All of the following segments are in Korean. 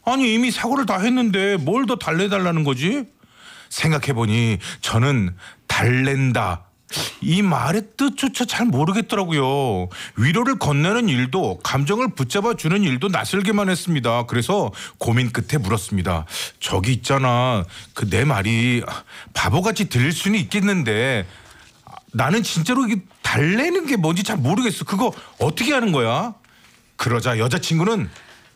아니 이미 사고를 다 했는데 뭘 더 달래달라는 거지? 생각해보니 저는 달랜다 이 말의 뜻조차 잘 모르겠더라고요. 위로를 건네는 일도 감정을 붙잡아주는 일도 낯설기만 했습니다. 그래서 고민 끝에 물었습니다. 저기 있잖아, 그 내 말이 바보같이 들릴 수는 있겠는데 나는 진짜로 이게 달래는 게 뭔지 잘 모르겠어. 그거 어떻게 하는 거야? 그러자 여자친구는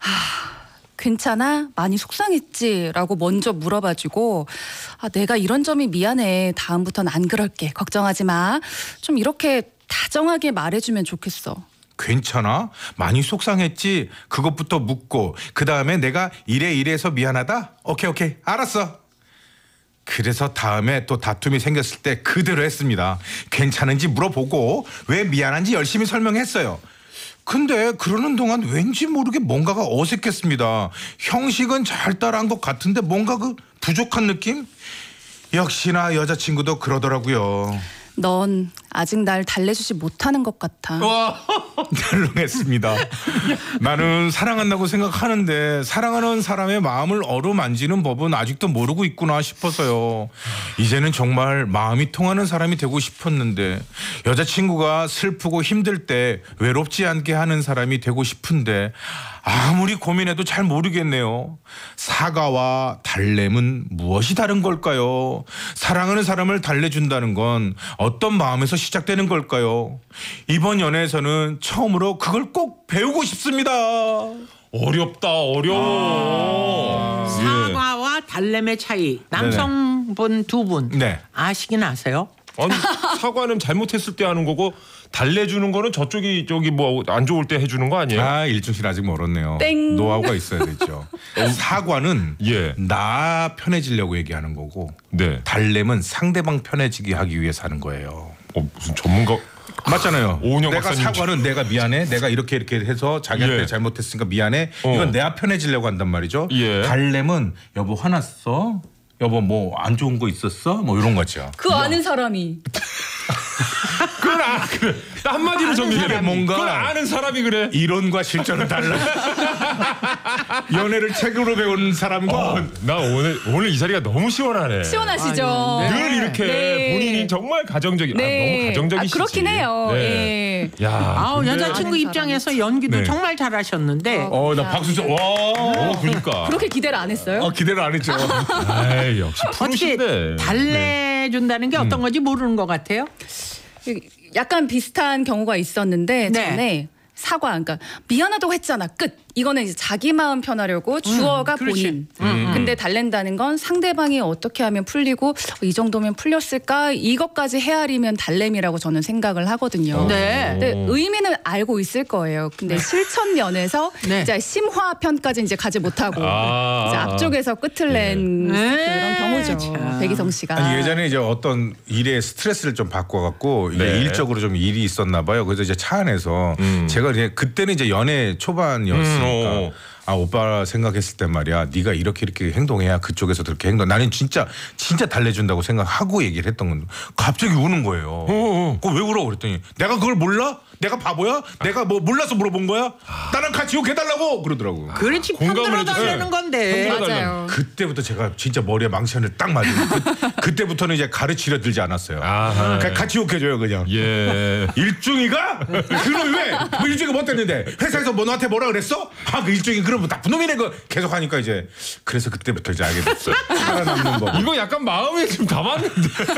괜찮아? 많이 속상했지? 라고 먼저 물어봐주고 내가 이런 점이 미안해. 다음부턴 안 그럴게. 걱정하지 마. 좀 이렇게 다정하게 말해주면 좋겠어. 괜찮아? 많이 속상했지? 그것부터 묻고 그 다음에 내가 이래서 미안하다? 오케이 알았어. 그래서 다음에 또 다툼이 생겼을 때 그대로 했습니다. 괜찮은지 물어보고 왜 미안한지 열심히 설명했어요. 근데 그러는 동안 왠지 모르게 뭔가가 어색했습니다. 형식은 잘 따라한 것 같은데 뭔가 그 부족한 느낌? 역시나 여자친구도 그러더라고요. 넌 아직 날 달래주지 못하는 것 같아. 덜렁했습니다. 나는 사랑한다고 생각하는데 사랑하는 사람의 마음을 어루만지는 법은 아직도 모르고 있구나 싶어서요. 이제는 정말 마음이 통하는 사람이 되고 싶었는데 여자친구가 슬프고 힘들 때 외롭지 않게 하는 사람이 되고 싶은데 아무리 고민해도 잘 모르겠네요. 사과와 달램은 무엇이 다른 걸까요? 사랑하는 사람을 달래준다는 건 어떤 마음에서 시작되는 걸까요? 이번 연애에서는 처음으로 그걸 꼭 배우고 싶습니다. 어렵다, 어려워. 사과와 달램의 차이. 남성분 두 분 네. 아시긴 아세요? 아니, 사과는 잘못했을 때 하는 거고 달래주는 거는 저쪽이 뭐 안 좋을 때 해주는 거 아니에요? 아, 일중 씨는 아직 멀었네요. 땡. 노하우가 있어야 되죠. 사과는 예. 나 편해지려고 얘기하는 거고 네. 달램은 상대방 편해지게 하기 위해서 하는 거예요. 무슨 전문가? 맞잖아요. 오은영 내가 박사님. 사과는 내가 미안해. 내가 이렇게 해서 자기한테 예. 잘못했으니까 미안해. 이건 내가 편해지려고 한단 말이죠. 예. 달램은 여보 화났어? 여보 뭐 안 좋은 거 있었어? 뭐 이런 거죠. 그 아는 사람이. 그래. 한마디로 정리해. 이게 뭔가 그걸 아는 사람이 그래. 이론과 실전은 달라. 연애를 책으로 배운 사람과 나 오늘 이 자리가 너무 시원하네. 시원하시죠? 늘 이렇게 네. 본인이 정말 가정적인. 네. 너무 가정적이시지. 그렇긴 해요. 네. 예. 야. 아우, 근데- 여자친구 아는 입장에서 연기도 네. 정말 잘하셨는데 나 박수 쳐. 와. 그러니까. 그렇게 기대를 안 했어요? 기대를 안 했죠. 아이, 역시 어떻게 프로신데. 달래준다는 게 어떤 건지 모르는 것 같아요. 약간 비슷한 경우가 있었는데 네. 전에 사과, 그러니까 미안하다고 했잖아. 끝. 이거는 이제 자기 마음 편하려고 주어가 그렇지. 본인. 근데 달랜다는 건 상대방이 어떻게 하면 풀리고 이 정도면 풀렸을까? 이것까지 헤아리면 달램이라고 저는 생각을 하거든요. 네. 근데 의미는 알고 있을 거예요. 근데 실천 면에서 네. 이제 심화 편까지 이제 가지 못하고 아. 이제 앞쪽에서 끝을 낸 네. 그런 경우죠. 참. 백이성 씨가. 아니, 예전에 이제 어떤 일에 스트레스를 좀 받고갖고 이게 네. 일적으로 좀 일이 있었나 봐요. 그래서 이제 차 안에서 제가 이제 그때는 이제 연애 초반이었으니까 오빠 생각했을 때 말이야, 네가 이렇게 행동해야 그쪽에서 그렇게 행동. 나는 진짜 달래준다고 생각하고 얘기를 했던 건데 갑자기 우는 거예요. 그거 왜 울어? 그랬더니 내가 그걸 몰라? 내가 바보야? 내가 뭐 몰라서 물어본 거야? 나랑 같이 욕해달라고 그러더라고. 그렇지, 공감을 편들어달라는 해주세요. 건데. 맞아요. 그때부터 제가 진짜 머리에 망치를 딱 맞은 그때부터는 이제 가르치려 들지 않았어요. 아하. 그냥 같이 욕해줘요 그냥. 예. 일중이가? 그럼 왜? 뭐 일중이가 뭐 됐는데? 회사에서 뭐 너한테 뭐라 그랬어? 그 일중이 그럼 뭐 나쁜 놈이네. 그 계속 하니까 이제 그래서 그때부터 이제 알게 됐어요. 살아남는 법. 이거 약간 마음에 좀 담았는데.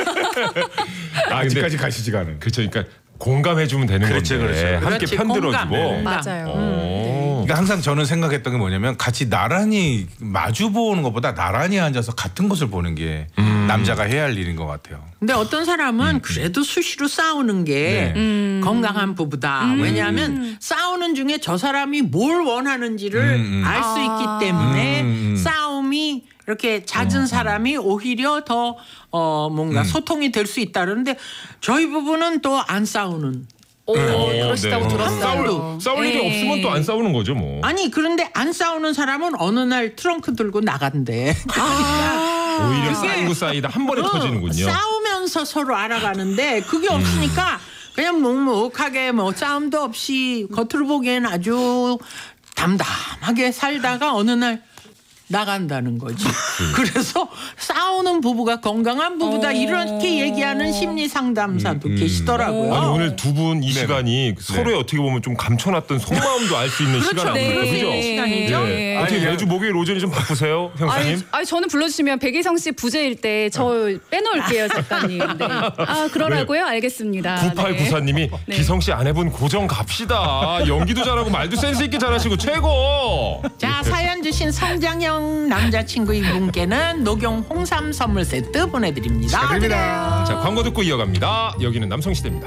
아직까지 가시지가 않은. 그렇죠. 그러니까 공감해주면 되는 그렇죠, 건데 그렇죠. 함께 그렇지, 편들어주고. 공감. 맞아요. 그러니까 항상 저는 생각했던 게 뭐냐면 같이 나란히 마주 보는 것보다 나란히 앉아서 같은 것을 보는 게 남자가 해야 할 일인 것 같아요. 근데 어떤 사람은 그래도 수시로 싸우는 게 네. 건강한 부부다. 왜냐하면 싸우는 중에 저 사람이 뭘 원하는지를 알 수 있기 때문에 싸움이 이렇게 잦은 사람이 오히려 더 뭔가 소통이 될 수 있다. 그런데 저희 부부는 또 안 싸우는. 그러시다고 네. 들었어요. 싸울 일이 예. 없으면 또 안 싸우는 거죠, 뭐. 아니 그런데 안 싸우는 사람은 어느 날 트렁크 들고 나간대. 오히려 쌓이고 쌓이다 한 번에 터지는군요. 싸우면서 서로 알아가는데 그게 없으니까 그냥 묵묵하게 뭐 싸움도 없이 겉으로 보기엔 아주 담담하게 살다가 어느 날 나간다는 거지. 그래서 싸우는 부부가 건강한 부부다 이렇게 얘기하는 심리 상담사도 계시더라고요. 아니 오늘 두 분 이 시간이 서로의 어떻게 보면 좀 감춰놨던 속마음도 알 수 있는 시간 아닙니까? 네. 그죠? 시간이죠. 예. 어떻게 네. 매주 목요일 오전이 좀 바쁘세요, 형사님? 아니 저는 불러주시면 백이성 씨 부재일 때 저 빼놓을게요 작가님. 네. 아 그러라고요? 알겠습니다. 9894님이 네. 기성 씨 아내분 고정 갑시다. 연기도 잘하고 말도 센스 있게 잘하시고 최고. 자, 사연 주신 성장형 남자친구 이분께는 녹용 홍삼 선물 세트 보내드립니다. 축하드립니다. 자, 광고 듣고 이어갑니다. 여기는 남성시대입니다.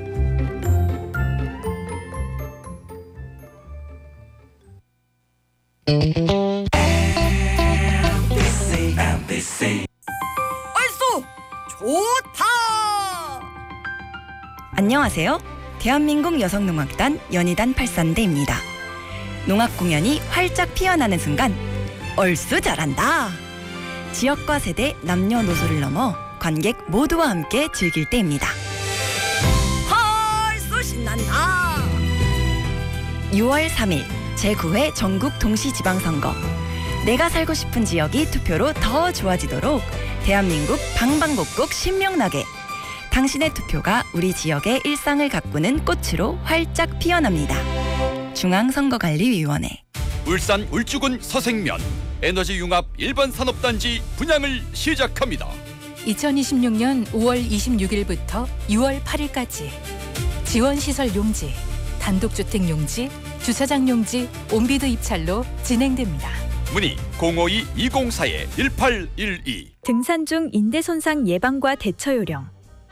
얼쏘 좋다. 안녕하세요. 대한민국 여성농악단 연희단 83대입니다. 농악 공연이 활짝 피어나는 순간 얼쑤 잘한다. 지역과 세대, 남녀노소를 넘어 관객 모두와 함께 즐길 때입니다. 헐쏘 신난다. 6월 3일 제9회 전국 동시지방선거. 내가 살고 싶은 지역이 투표로 더 좋아지도록 대한민국 방방곡곡 신명나게 당신의 투표가 우리 지역의 일상을 가꾸는 꽃으로 활짝 피어납니다. 중앙선거관리위원회. 울산 울주군 서생면 에너지융합 일반 산업단지 분양을 시작합니다. 2026년 5월 26일부터 6월 8일까지 지원시설 용지, 단독주택 용지, 주차장 용지, 온비드 입찰로 진행됩니다. 문의 052-204-1812. 등산 중 인대 손상 예방과 대처 요령.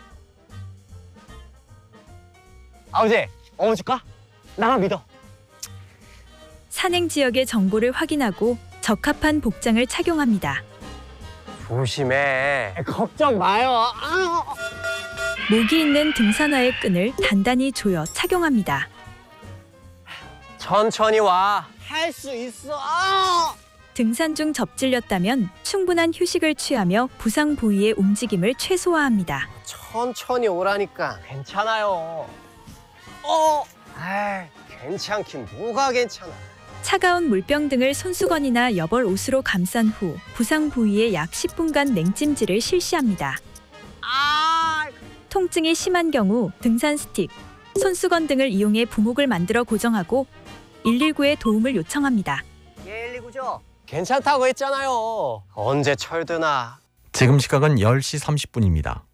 아버지, 어머 줄까? 나만 믿어. 산행 지역의 정보를 확인하고 적합한 복장을 착용합니다. 조심해. 걱정 마요. 목이 있는 등산화의 끈을 단단히 조여 착용합니다. 천천히 와. 할 수 있어. 등산 중 접질렸다면 충분한 휴식을 취하며 부상 부위의 움직임을 최소화합니다. 천천히 오라니까. 괜찮아요. 괜찮긴 뭐가 괜찮아. 차가운 물병 등을 손수건이나 여벌 옷으로 감싼 후 부상 부위에 약 10분간 냉찜질을 실시합니다. 통증이 심한 경우 등산 스틱, 손수건 등을 이용해 부목을 만들어 고정하고 119에 도움을 요청합니다. 119죠? 괜찮다고 했잖아요. 언제 철드나. 지금 시각은 10시 30분입니다.